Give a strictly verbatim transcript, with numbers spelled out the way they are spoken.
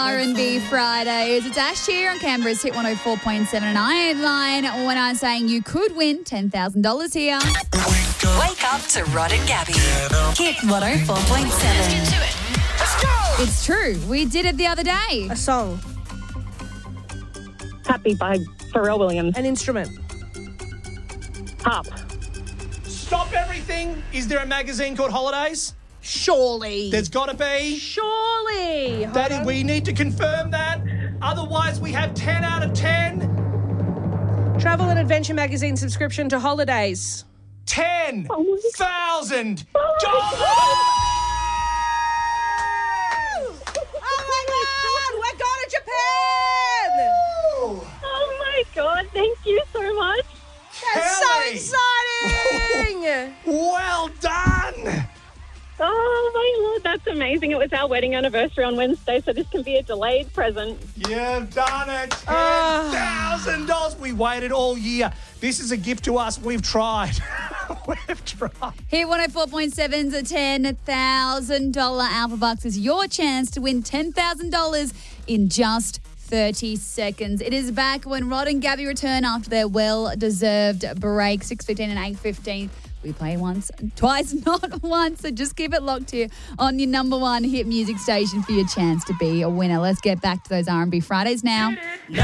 R and B Fridays. It's Ash here on Canberra's Hit one oh four point seven, and I ain't lying when I'm saying you could win ten thousand dollars here. Wake up to Rod and Gabby. Hit one oh four point seven. Let's get to it. Let's go. It's true. We did it the other day. A song. Happy by Pharrell Williams. An instrument. Harp. Stop everything. Is there a magazine called Holidays? Surely. There's got to be. Surely. Hold That on. we need to confirm that. Otherwise, we have ten out of ten. Travel and Adventure magazine subscription to holidays. ten thousand dollars. Oh my God! We're going to Japan! Oh my God, thank you so much. That's Kelly. so exciting! Well done. Oh my Lord, that's amazing. It was our wedding anniversary on Wednesday, so this can be a delayed present. You've done it. Ah. ten thousand dollars. We waited all year. This is a gift to us. We've tried. We've tried. Hit one oh four point seven's a ten thousand dollars Alpha Bucks is your chance to win ten thousand dollars in just thirty seconds. It is back when Rod and Gabby return after their well-deserved break, six fifteen and eight fifteen. We play once, twice, not once. So just keep it locked here on your number one hit music station for your chance to be a winner. Let's get back to those R and B Fridays now.